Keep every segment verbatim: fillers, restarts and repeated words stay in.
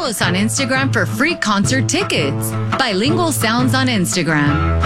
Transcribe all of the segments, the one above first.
us on Instagram for free concert tickets. Bilingual Sounds on Instagram.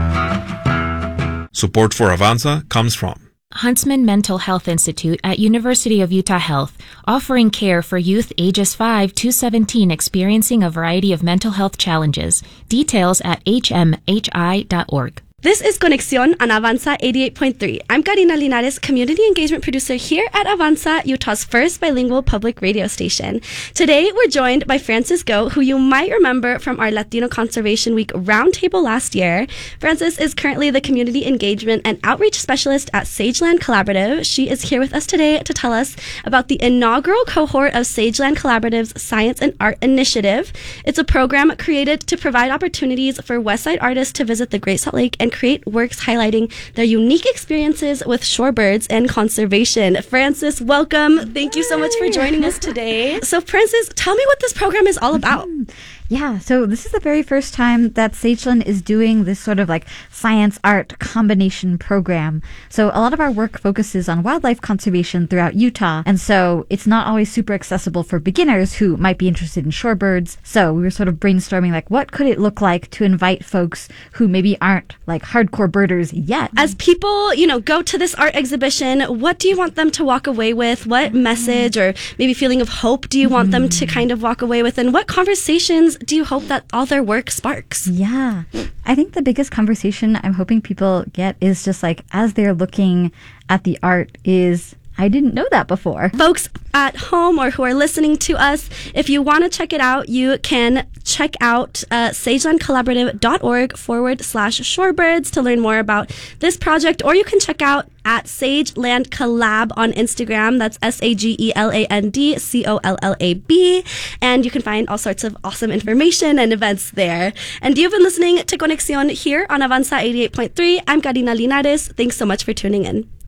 Support for Avanza comes from Huntsman Mental Health Institute at University of Utah Health, offering care for youth ages five to seventeen experiencing a variety of mental health challenges. Details at h m h i dot org. This is Conexión on Avanza eighty-eight point three. I'm Karina Linares, Community Engagement Producer here at Avanza, Utah's first bilingual public radio station. Today, we're joined by Frances Go, who you might remember from our Latino Conservation Week roundtable last year. Frances is currently the Community Engagement and Outreach Specialist at Sageland Collaborative. She is here with us today to tell us about the inaugural cohort of Sageland Collaborative's Science and Art Initiative. It's a program created to provide opportunities for Westside artists to visit the Great Salt Lake and create works highlighting their unique experiences with shorebirds and conservation. Frances, welcome. Thank you so much for joining us today. So, Frances, tell me what this program is all about. Yeah, so this is the very first time that Sageland is doing this sort of like science art combination program. So a lot of our work focuses on wildlife conservation throughout Utah, and so it's not always super accessible for beginners who might be interested in shorebirds. So we were sort of brainstorming like, what could it look like to invite folks who maybe aren't like hardcore birders yet? As people, you know, go to this art exhibition, what do you want them to walk away with? What message or maybe feeling of hope do you want them to kind of walk away with? And what conversations do you hope that all their work sparks? Yeah. I think the biggest conversation I'm hoping people get is just like, as they're looking at the art, is I didn't know that before. Folks at home or who are listening to us, if you want to check it out, you can check out uh, sagelandcollaborative.org forward slash shorebirds to learn more about this project, or you can check out at Sageland Collab on Instagram. That's S A G E L A N D C O L L A B. And you can find all sorts of awesome information and events there. And you've been listening to Conexión here on Avanza eighty-eight point three. I'm Karina Linares. Thanks so much for tuning in.